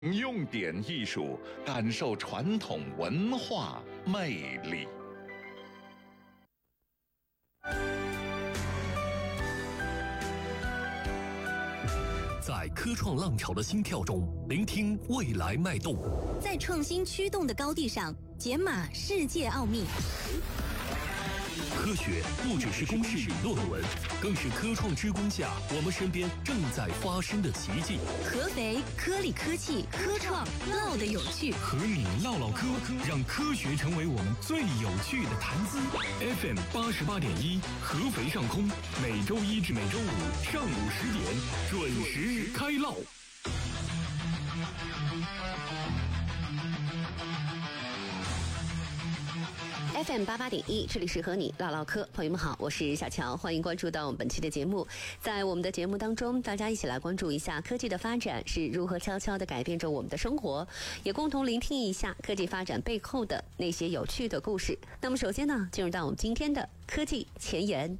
用典艺术，感受传统文化魅力。 在科创浪潮的心跳中，聆听未来脉动； 在创新驱动的高地上，解码世界奥秘。 科学不只是公式与论文，更是科创之光下我们身边正在发生的奇迹。 合肥科理科技科创唠得有趣， 和你唠唠科，让科学成为我们最有趣的谈资。FM 88.1，合肥上空，每周一至每周五上午10点准时开唠。 FM 88.1，这里是和你唠唠嗑。朋友们好，我是小乔，欢迎关注到我们本期的节目。在我们的节目当中，大家一起来关注一下科技的发展是如何悄悄地改变着我们的生活，也共同聆听一下科技发展背后的那些有趣的故事。那么首先呢，进入到我们今天的科技前沿。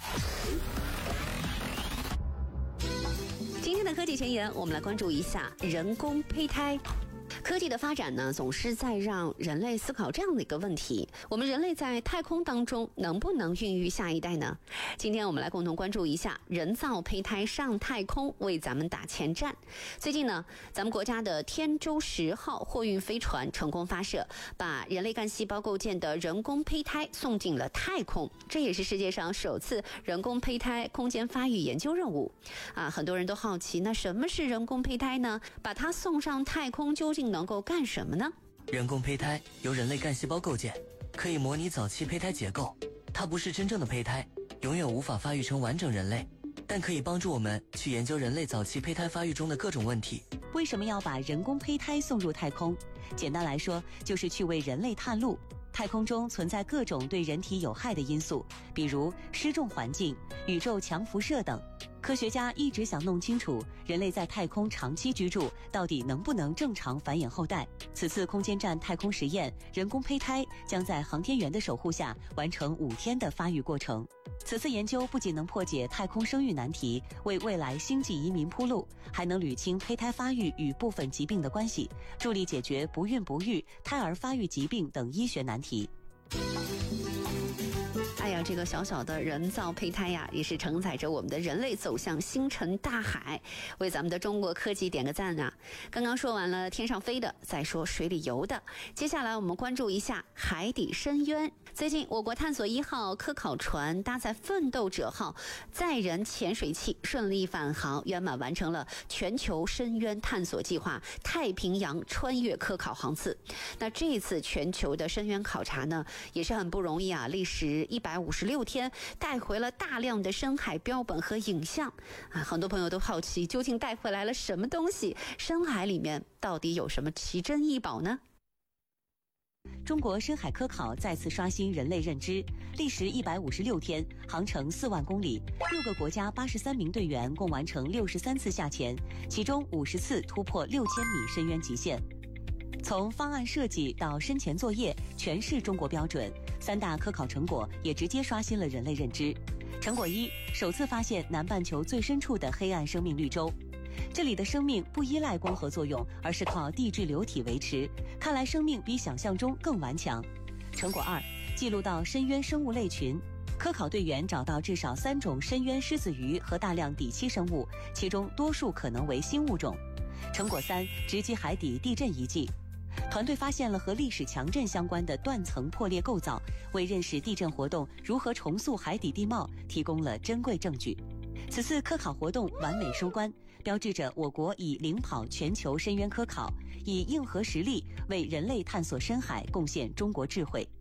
今天的科技前沿，我们来关注一下人工胚胎。科技的发展呢，总是在让人类思考这样的一个问题：我们人类在太空当中能不能孕育下一代呢？今天我们来共同关注一下人造胚胎上太空为咱们打前站。最近呢，咱们国家的天舟10号货运飞船成功发射，把人类干细胞构建的人工胚胎送进了太空，这也是世界上首次人工胚胎空间发育研究任务。很多人都好奇，那什么是人工胚胎呢？把它送上太空究竟能够干什么呢？ 人工胚胎由人类干细胞构建，可以模拟早期胚胎结构。它不是真正的胚胎，永远无法发育成完整人类，但可以帮助我们去研究人类早期胚胎发育中的各种问题。 为什么要把人工胚胎送入太空？简单来说，就是去为人类探路。太空中存在各种对人体有害的因素，比如失重环境、宇宙强辐射等。科学家一直想弄清楚人类在太空长期居住到底能不能正常繁衍后代。此次空间站太空实验，人工胚胎将在航天员的守护下完成5天的发育过程。此次研究不仅能破解太空生育难题，为未来星际移民铺路，还能捋清胚胎发育与部分疾病的关系，助力解决不孕不育、胎儿发育疾病等医学难题。 哎呀，这个小小的人造胚胎呀，也是承载着我们的人类走向星辰大海，为咱们的中国科技点个赞啊！刚刚说完了天上飞的，再说水里游的，接下来我们关注一下海底深渊。最近，我国探索1号科考船搭载奋斗者号载人潜水器顺利返航，圆满完成了全球深渊探索计划太平洋穿越科考航次。那这一次全球的深渊考察呢，也是很不容易啊，历时156天，带回了大量的深海标本和影像很多朋友都好奇，究竟带回来了什么东西？深海里面到底有什么奇珍异宝呢？ 中国深海科考再次刷新人类认知，历时156天，航程4万公里，6个国家83名队员共完成63次下潜，其中50次突破6000米深渊极限。从方案设计到深潜作业，全是中国标准。3大科考成果也直接刷新了人类认知。成果1，首次发现南半球最深处的黑暗生命绿洲。这里的生命不依赖光合作用，而是靠地质流体维持。看来生命比想象中更顽强。成果2，记录到深渊生物类群。科考队员找到至少3种深渊狮子鱼和大量底栖生物，其中多数可能为新物种。成果3，直击海底地震遗迹。团队发现了和历史强震相关的断层破裂构造，为认识地震活动如何重塑海底地貌提供了珍贵证据。此次科考活动完美收官，标志着我国已领跑全球深渊科考，以硬核实力为人类探索深海贡献中国智慧。